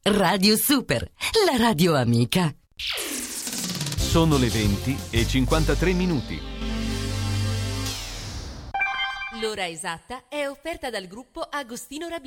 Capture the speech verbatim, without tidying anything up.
Radio Super, la radio amica. Sono le venti e cinquantatré minuti. L'ora esatta è offerta dal gruppo Agostino Rabin.